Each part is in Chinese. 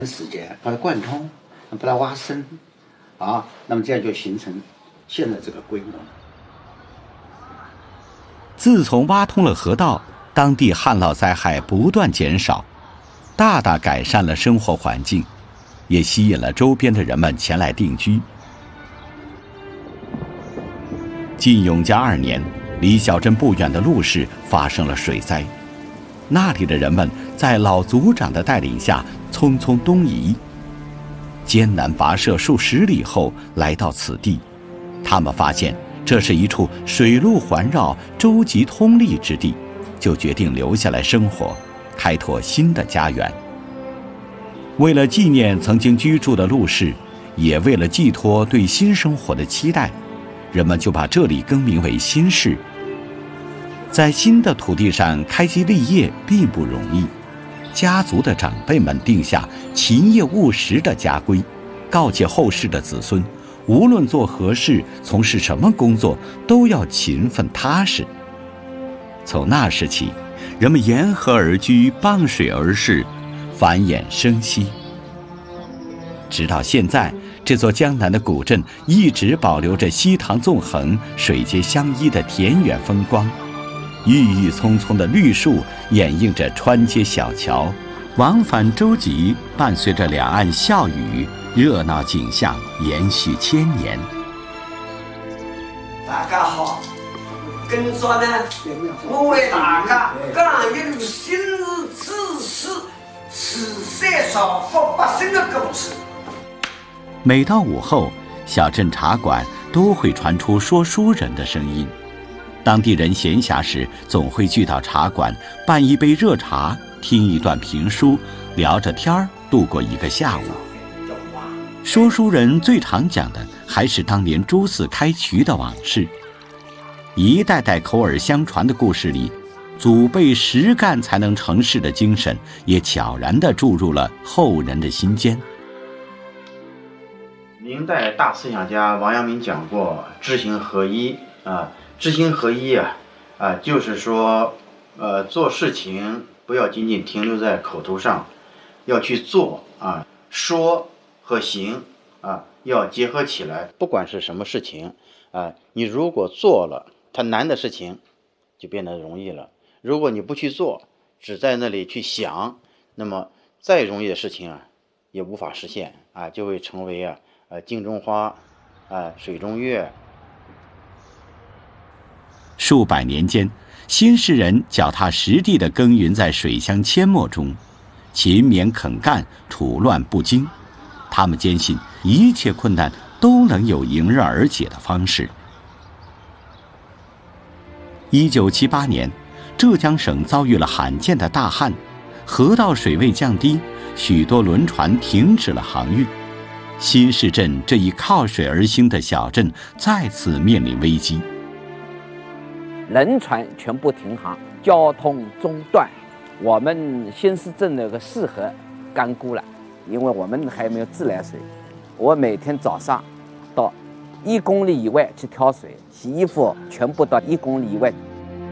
时间把它贯通，把它挖深，那么这样就形成现在这个规模。 自从挖通了河道，当地旱涝灾害不断减少，大大改善了生活环境，也吸引了周边的人们前来定居。晋永嘉2年，离小镇不远的陆氏发生了水灾，那里的人们在老族长的带领下匆匆东移，艰难跋涉数10里后来到此地，他们发现这是一处水陆环绕、舟楫通利之地，就决定留下来生活，开拓新的家园。为了纪念曾经居住的陆氏，也为了寄托对新生活的期待，人们就把这里更名为新市。在新的土地上开基立业并不容易，家族的长辈们定下勤业务实的家规，告诫后世的子孙，无论做何事，从事什么工作，都要勤奋踏实。从那时起，人们沿河而居，傍水而市，繁衍生息。直到现在，这座江南的古镇一直保留着溪塘纵横、水街相依的田园风光，郁郁葱葱的绿树掩映着穿街小桥，往返舟楫伴随着两岸笑语，热闹景象延续千年。 大家好，跟着呢，我为大家讲一个新日之事，慈善造福百姓的故事。 每到午后，小镇茶馆都会传出说书人的声音，当地人闲暇时总会聚到茶馆，办一杯热茶，听一段评书，聊着天儿度过一个下午。说书人最常讲的还是当年朱四开渠的往事，一代代口耳相传的故事里，祖辈实干才能成事的精神也悄然地注入了后人的心间。 明代大思想家王阳明讲过知行合一知行合一就是说做事情不要仅仅停留在口头上，要去做说和行要结合起来。不管是什么事情你如果做了，它难的事情就变得容易了。如果你不去做，只在那里去想，那么再容易的事情也无法实现就会成为镜中花水中月。 数百年间，新市人脚踏实地地耕耘在水乡阡陌中，勤勉肯干，处乱不惊。他们坚信一切困难都能有迎刃而解的方式。1978年，浙江省遭遇了罕见的大旱，河道水位降低，许多轮船停止了航运。新市镇这一靠水而兴的小镇再次面临危机， 轮船全部停航，交通中断。我们新市镇那个4河干枯了，因为我们还没有自来水。我每天早上到1公里以外去挑水，洗衣服全部到1公里以外。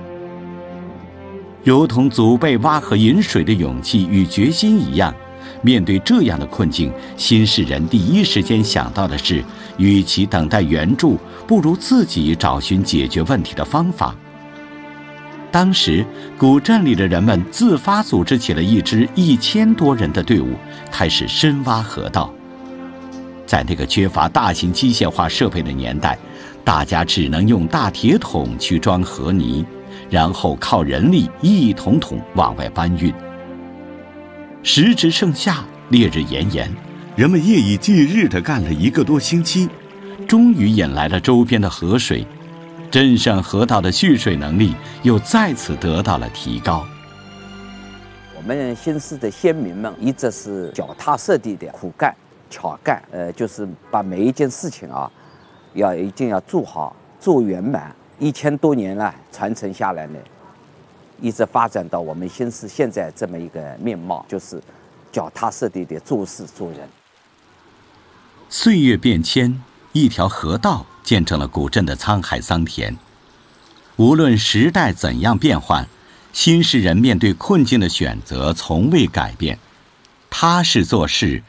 如同祖辈挖河引水的勇气与决心一样，面对这样的困境，新市人第一时间想到的是，与其等待援助，不如自己找寻解决问题的方法。当时，古镇里的人们自发组织起了一支1000多人的队伍，开始深挖河道。在那个缺乏大型机械化设备的年代，大家只能用大铁桶去装河泥，然后靠人力一桶桶往外搬运。时值盛夏，烈日炎炎，人们夜以继日地干了1个多星期，终于引来了周边的河水，镇上河道的蓄水能力又再次得到了提高。 我们新市的先民们一直是脚踏实地的苦干巧干，就是把每一件事情一定要做好做圆满。1000多年了传承下来呢，一直发展到我们新市现在这么一个面貌，就是脚踏实地的做事做人。 岁月变迁，一条河道见证了古镇的沧海桑田。无论时代怎样变换，新市人面对困境的选择从未改变。 踏实做事，